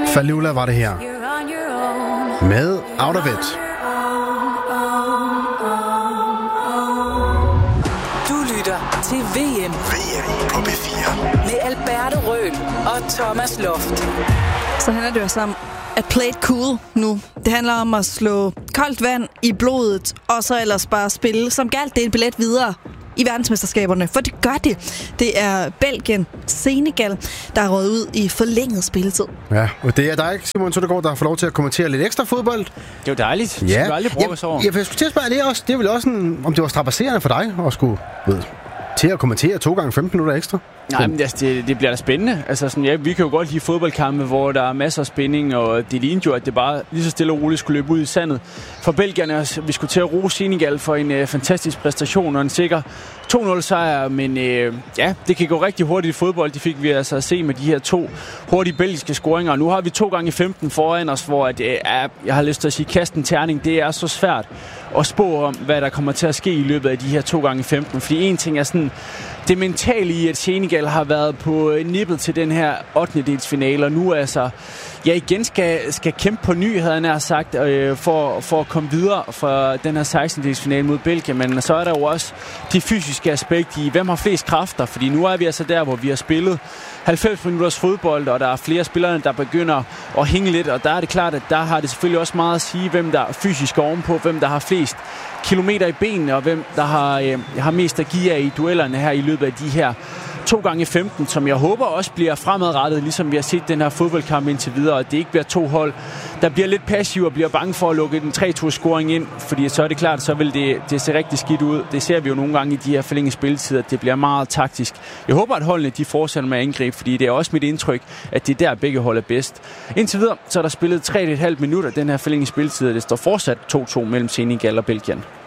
Falula var det her. Med Out of It. Du lytter til VM på P4 med Alberto Røhl og Thomas Loft. Så handler det jo om at play it cool nu. Det handler om at slå koldt vand i blodet, og så ellers bare spille som galt. Det er en billet videre i verdensmesterskaberne, for det gør det. Det er Belgien, Senegal, der er røget ud i forlænget spilletid. Ja, og det er dig, Simon Søndergaard, der har fået lov til at kommentere lidt ekstra fodbold. Det er jo dejligt. Det skal du aldrig bruge over. Jeg skulle til at spørge, det er vel også om det var strapasserende for dig at skulle til at kommentere 2 gange 15 minutter ekstra? Nej, men det bliver da spændende. Altså, sådan, vi kan jo godt lide fodboldkampe, hvor der er masser af spænding, og det lignede jo, at det bare lige så stille og roligt skulle løbe ud i sandet. For belgierne, vi skulle til at rose Senegal for en fantastisk præstation og en sikker 2-0 sejr, men det kan gå rigtig hurtigt i fodbold. Det fik vi altså at se med de her 2 hurtige belgiske scoringer. Nu har vi 2 gange 15 foran os, hvor jeg har lyst til at sige, kasten terning, det er så svært at spå om, hvad der kommer til at ske i løbet af de her 2 gange 15. Fordi en ting er sådan det mentale i, at Senegal har været på nippet til den her 8. og nu altså igen skal kæmpe på ny, havde jeg nær sagt, for at komme videre fra den her 16. mod Belgien. Men så er der jo også de fysiske aspekt i, hvem har flest kræfter, fordi nu er vi altså der, hvor vi har spillet 90 minutters fodbold, og der er flere spillere, der begynder at hænge lidt, og der er det klart, at der har det selvfølgelig også meget at sige, hvem der er fysisk ovenpå, hvem der har flest kilometer i benene, og hvem der har mest at give af i duellerne her i løbet af de her 2 gange 15, som jeg håber også bliver fremadrettet, ligesom vi har set den her fodboldkamp indtil videre, og det ikke bliver 2 hold, der bliver lidt passiv og bliver bange for at lukke den 3-2-scoring ind, fordi så er det klart, så vil det se rigtig skidt ud. Det ser vi jo nogle gange i de her forlængede spilletider, at det bliver meget taktisk. Jeg håber, at holdene de fortsætter med at angribe, fordi det er også mit indtryk, at det er der begge hold er bedst. Indtil videre, så er der spillet 3,5 minutter den her forlængede spilletid, og det står fortsat 2-2 mellem Senegal og Belgien.